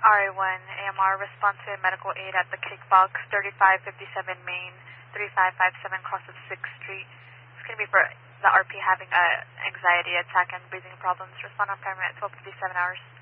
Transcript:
RA1 AMR, response to a medical aid at the Kickbox, 3557 Main, 3557 cross of 6th Street. It's going to be for the RP having an anxiety attack and breathing problems. Respond on primary at 12:57 hours.